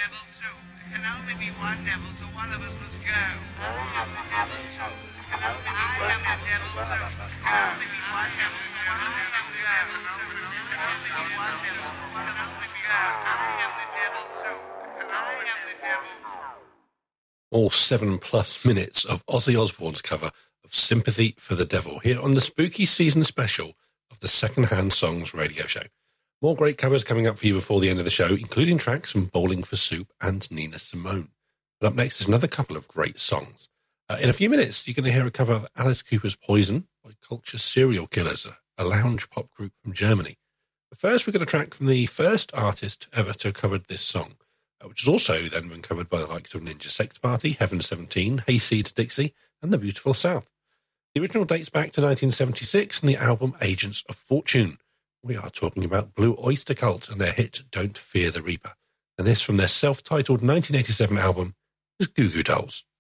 devil too. There can only be one devil, so one of us must go. I am the devil too. There can only be one devil too. There can only be one devil, so one of us must go. There can only be one devil, so one of us must go. I am the devil too. I am the devil. All 7+ minutes of Ozzy Osbourne's cover of Sympathy for the Devil here on the spooky season special of the Secondhand Songs radio show. More great covers coming up for you before the end of the show, including tracks from Bowling for Soup and Nina Simone. But up next is another couple of great songs. In a few minutes, you're going to hear a cover of Alice Cooper's Poison by Culture Serial Killers, a lounge pop group from Germany. But first, we've got a track from the first artist ever to have covered this song, which has also then been covered by the likes of Ninja Sex Party, Heaven 17, Hayseed Dixie, and The Beautiful South. The original dates back to 1976 and the album Agents of Fortune. We are talking about Blue Oyster Cult and their hit Don't Fear the Reaper. And this from their self-titled 1987 album is Goo Goo Dolls.